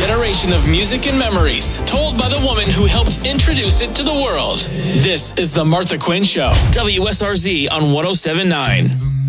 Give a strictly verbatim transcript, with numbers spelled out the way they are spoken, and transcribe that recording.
generation of music and memories, told by the woman who helped introduce it to the world. This is The Martha Quinn Show. W S R Z on one oh seven point nine.